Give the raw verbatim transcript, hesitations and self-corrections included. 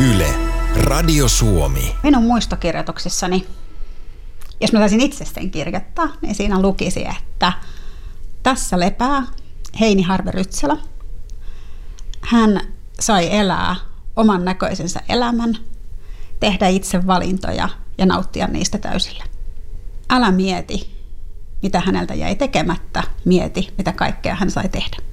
Yle, Radio Suomi. Minun muistokirjoituksissani, jos mä saisin itse sen kirjoittaa, niin siinä lukisi, että tässä lepää Heini Harve-Rytsälä. Hän sai elää oman näköisensä elämän, tehdä itse valintoja ja nauttia niistä täysillä. Älä mieti, mitä häneltä jäi tekemättä, mieti, mitä kaikkea hän sai tehdä.